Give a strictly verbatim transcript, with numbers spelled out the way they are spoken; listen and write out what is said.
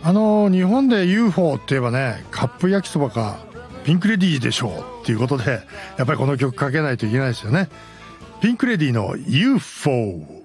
あの日本で ユーフォー って言えばね、カップ焼きそばかピンクレディーでしょうっていうことで、やっぱりこの曲かけないといけないですよね。ピンクレディーの ユーフォー。